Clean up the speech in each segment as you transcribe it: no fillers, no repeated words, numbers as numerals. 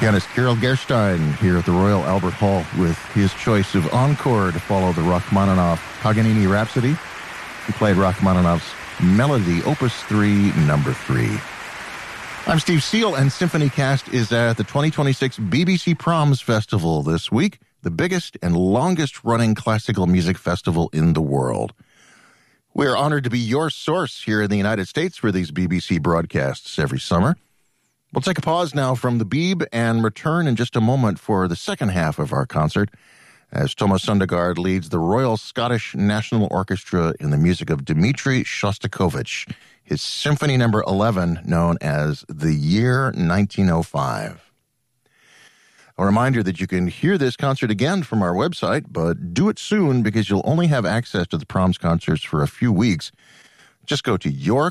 Pianist Carol Gerstein here at the Royal Albert Hall with his choice of Encore to follow the Rachmaninoff Paganini Rhapsody. He played Rachmaninoff's Melody, Opus 3, number 3. I'm Steve Seal, and SymphonyCast is at the 2026 BBC Proms Festival this week, the biggest and longest-running classical music festival in the world. We're honored to be your source here in the United States for these BBC broadcasts every summer. We'll take a pause now from the Beeb and return in just a moment for the second half of our concert as Thomas Sundergaard leads the Royal Scottish National Orchestra in the music of Dmitri Shostakovich, his Symphony No. 11, known as The Year 1905. A reminder that you can hear this concert again from our website, but do it soon because you'll only have access to the Proms concerts for a few weeks. Just go to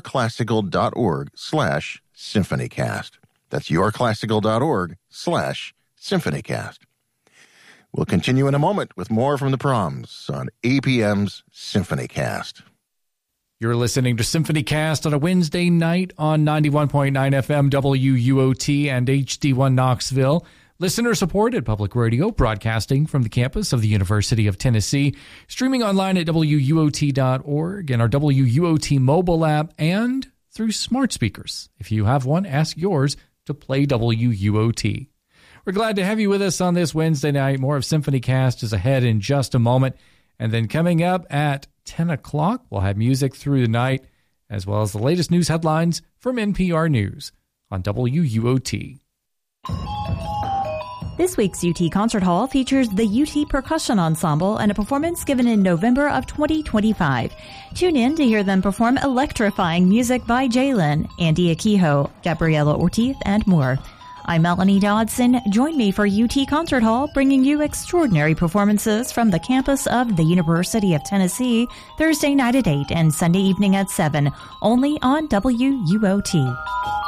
yourclassical.org/symphonycast. That's yourclassical.org/symphonycast. We'll continue in a moment with more from the Proms on APM's SymphonyCast. You're listening to SymphonyCast on a Wednesday night on 91.9 FM WUOT and HD1 Knoxville. Listener-supported public radio broadcasting from the campus of the University of Tennessee, streaming online at WUOT.org and our WUOT mobile app and through smart speakers. If you have one, ask yours to play WUOT. We're glad to have you with us on this Wednesday night. More of SymphonyCast is ahead in just a moment. And then coming up at 10 o'clock, we'll have music through the night, as well as the latest news headlines from NPR News on WUOT. This week's UT Concert Hall features the UT Percussion Ensemble and a performance given in November of 2025. Tune in to hear them perform electrifying music by Jalen, Andy Akiho, Gabriela Ortiz, and more. I'm Melanie Dodson. Join me for UT Concert Hall, bringing you extraordinary performances from the campus of the University of Tennessee, Thursday night at 8 and Sunday evening at 7, only on WUOT.